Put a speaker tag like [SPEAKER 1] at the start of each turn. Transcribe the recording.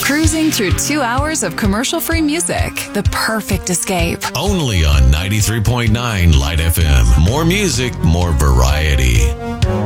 [SPEAKER 1] cruising through 2 hours of commercial-free music. The perfect escape.
[SPEAKER 2] Only on 93.9 Light FM. More music, more variety.